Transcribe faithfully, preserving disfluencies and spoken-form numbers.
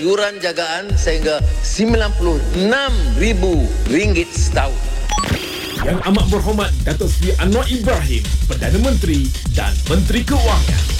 Yuran jagaan sehingga sembilan puluh enam ribu ringgit setahun. Yang amat berhormat Datuk Seri Anwar Ibrahim, Perdana Menteri dan Menteri Keuangan.